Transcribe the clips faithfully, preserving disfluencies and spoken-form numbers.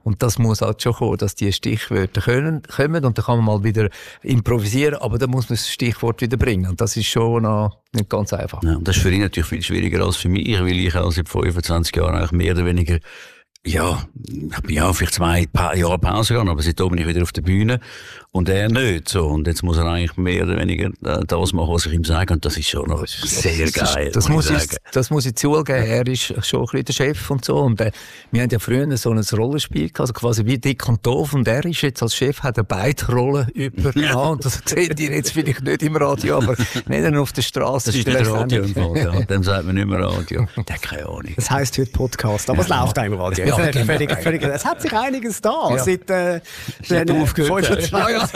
Und das muss halt schon kommen, dass die Stichwörter können, kommen und dann kann man mal wieder improvisieren, aber dann muss man das Stichwort wieder bringen. Und das ist schon noch nicht ganz einfach. Ja, und das ist für ihn natürlich viel schwieriger als für mich, weil ich auch seit fünfundzwanzig Jahren eigentlich mehr oder weniger, ja, ich bin ja vielleicht zwei pa- Jahre Pause gegangen, aber seitdem bin ich wieder auf der Bühne und er nicht so. Und jetzt muss er eigentlich mehr oder weniger das machen, was ich ihm sage. Und das ist schon noch sehr geil. Das, muss ich, das muss ich zugeben. Er ist schon ein bisschen der Chef und so. Und äh, wir haben ja früher so ein Rollenspiel gehabt, also quasi wie Dick und Doof. Und er ist jetzt als Chef, hat er beide Rollen übernommen. Ja. Und das seht ihr jetzt vielleicht nicht im Radio, aber nicht nur auf der Straße. Das ist nicht der Radio im Fall, ja. Dem sagt man nicht mehr Radio. Der hat keine Ahnung. Das heisst heute Podcast, aber ja, es läuft auch im Radio. Ja, ja, völlig, völlig, es hat sich einiges da ja. seit äh, den fünfundzwanzig Jahren.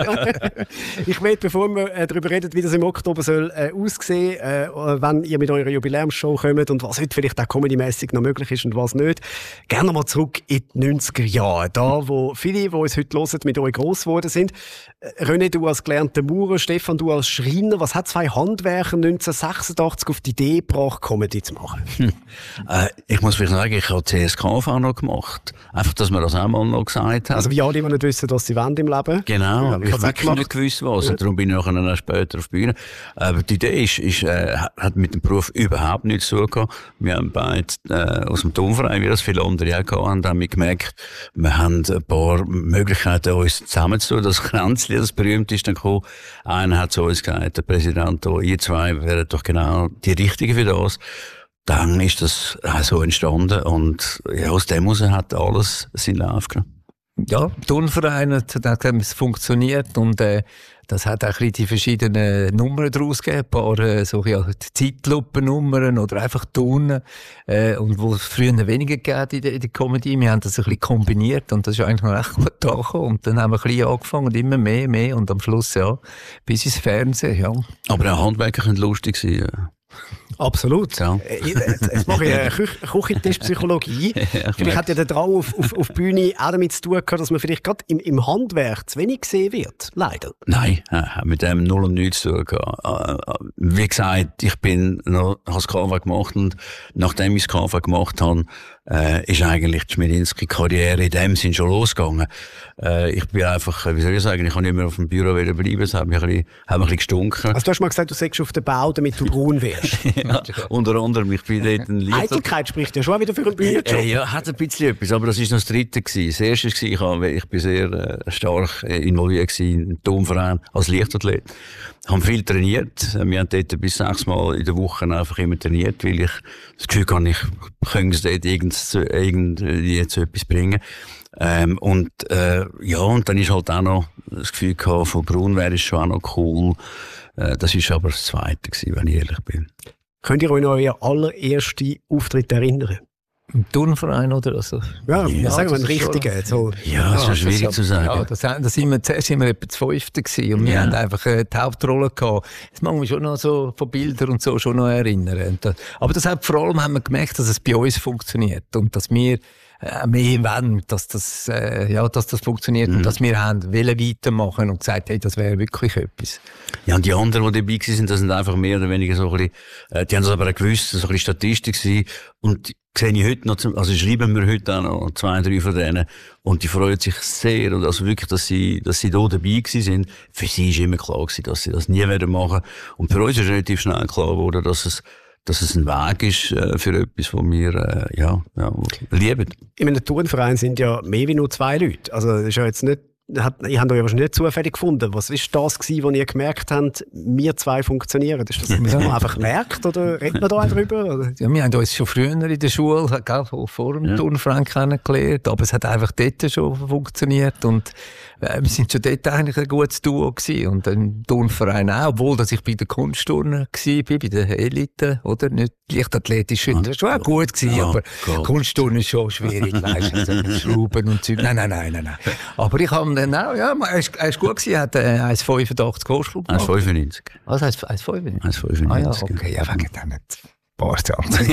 Ich möchte, bevor wir äh, darüber reden, wie das im Oktober soll äh, aussehen, äh, wenn ihr mit eurer Jubiläumsshow kommt und was heute vielleicht auch comedymässig noch möglich ist und was nicht, gerne mal zurück in die neunziger Jahre. Da, wo viele, die uns heute hören, mit euch gross geworden sind. Äh, René, du als gelernter Maurer, Stefan, du als Schreiner. Was hat zwei Handwerker neunzehnhundertsechsundachtzig auf die Idee gebracht, Comedy zu machen? Hm. Äh, ich muss vielleicht sagen, ich habe C S K V noch gemacht. Einfach, dass man das auch mal noch gesagt hat. Also wie alle, die nicht wissen, was sie wollen im Leben. Genau. Ja, ich habe wirklich nicht gewusst, was. Ja. Darum bin ich nachher noch später auf die Bühne. Aber die Idee ist, ist, äh, hat mit dem Beruf überhaupt nichts zu tun. Wir haben beide äh, aus dem Turnverein, wie das viele andere auch gehabt haben, haben wir gemerkt, wir haben ein paar Möglichkeiten, uns zusammenzutun. Das Kränzli, das berühmt ist dann gekommen. Einer hat zu uns gesagt, der Präsident, oh, ihr zwei wären doch genau die Richtigen für das. Dann ist das auch so entstanden und ja, aus dem heraus hat alles seinen Lauf genommen. Ja, Turnverein hat, hat es funktioniert und äh, das hat auch die verschiedenen Nummern daraus gegeben, ein paar äh, so, ja, Zeitlupennummern oder einfach Turnen, äh, und wo es früher weniger gegeben in der, in der Comedy. Wir haben das ein bisschen kombiniert und das ist eigentlich noch recht gut angekommen. Und dann haben wir ein bisschen angefangen und immer mehr, mehr und am Schluss, ja, bis ins Fernsehen, ja. Aber auch Handwerker können lustig sein, ja. Absolut. Ja. Jetzt mache ich eine Küchentischpsychologie. Ja, vielleicht hat ja der Drang auf, auf, auf Bühne auch damit zu tun gehabt, dass man vielleicht gerade im, im Handwerk zu wenig gesehen wird. Leider. Nein, mit dem null und nichts zu tun gehabt. Wie gesagt, ich bin noch, habe das K V gemacht und nachdem ich das K V gemacht habe, äh, ist eigentlich die Schmierinski-Karriere in dem Sinn schon losgegangen. Äh, ich bin einfach, wie soll ich sagen, ich kann nicht mehr auf dem Büro bleiben, es hat mich ein bisschen, hat mich ein bisschen gestunken. Also du hast mal gesagt, du sagst auf den Bau, damit du braun wirst. Ja, unter anderem, ich bin dort ein Lied. Eitelkeit spricht ja schon wieder für einen Bühnenjob. Äh, ja, hat ein bisschen etwas, aber das war noch das Dritte gewesen. Das Erste war, ich, habe, ich bin sehr äh, stark involviert im Turnverein als Leichtathlet. Haben viel trainiert. Wir haben dort bis sechsmal in der Woche einfach immer trainiert, weil ich das Gefühl habe, ich könnte dort irgend, irgendwie zu etwas bringen. Ähm, und, äh, ja, und dann ist halt auch noch das Gefühl gehabt, von Braun wäre es schon auch noch cool. Äh, das ist aber das Zweite gewesen, wenn ich ehrlich bin. Könnt ihr euch noch an euren allerersten Auftritt erinnern? Im Turnverein oder so? Ja, ja, sagen wir einen richtigen. So. Ja, das ist ja schwierig das, zu sagen. Ja, das, das sind wir, zuerst sind wir etwa das Fünfte gewesen und wir ja. haben einfach äh, die Hauptrolle gehabt. Das mag mich schon noch so von Bildern und so schon noch erinnern. Das, aber das hat vor allem haben wir gemerkt, dass es bei uns funktioniert und dass wir äh, mehr wollen, dass das, äh, ja, dass das funktioniert mhm. und dass wir haben wollen weitermachen und gesagt, hey, das wäre wirklich etwas. Ja, und die anderen, die dabei waren, das sind einfach mehr oder weniger so ein bisschen, äh, die haben das aber auch gewusst, so ein bisschen Statistik gewesen. Und sehe ich heute noch, also schreiben wir heute auch noch zwei, drei von denen. Und die freuen sich sehr. Und also wirklich, dass sie, dass sie da dabei gewesen sind. Für sie ist immer klar gewesen, dass sie das nie werden machen. Und für uns ist relativ schnell klar geworden, dass es, dass es ein Weg ist, äh, für etwas, was wir, äh, ja, ja, lieben. In einem Turnverein sind ja mehr wie nur zwei Leute. Also, das ist ja jetzt nicht, Hat, ihr habt euch wahrscheinlich nicht zufällig gefunden. Was war das gewesen, wo ihr gemerkt habt, wir zwei funktionieren? Ist das etwas, was man einfach merkt, oder redet man da auch drüber? Oder? Ja, wir haben uns schon früher in der Schule, gell, vor dem ja. Turnverein kennengelernt, aber es hat einfach dort schon funktioniert und äh, wir sind schon dort eigentlich ein gutes Duo gewesen und im Turnverein auch, obwohl dass ich bei der Kunstturner war, bei der Elite, oder? Nicht leichtathletisch, das war schon auch gut gewesen, ja, aber Gott. Kunstturnen ist schon schwierig, weißt du, also mit Schrauben und Zeug. Nein, nein, nein, nein, nein. Aber ich habe dann auch, ja, er ist, er ist gut gewesen, er hat äh, eins Komma fünfundachtzig Kursschluck gemacht. eins Komma fünfundneunzig. Was heißt eins Komma fünfundneunzig? eins Komma fünfundneunzig. Ah ja, okay, ja, wegen dem nicht. Merkst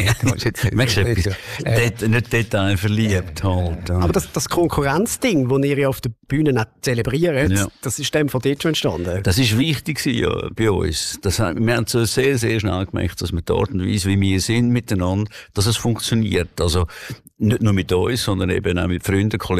du etwas? Äh, nicht Detail verliebt halt. Ja. Aber das, das Konkurrenzding, das ihr ja auf der Bühne nicht zelebriert, ja. das ist dem von dort schon entstanden? Das ist wichtig ja, bei uns. Das, wir haben so sehr, sehr schnell gemerkt, dass wir die Art und Weise, wie wir sind miteinander, dass es funktioniert. Also nicht nur mit uns, sondern eben auch mit Freunden, Kollegen.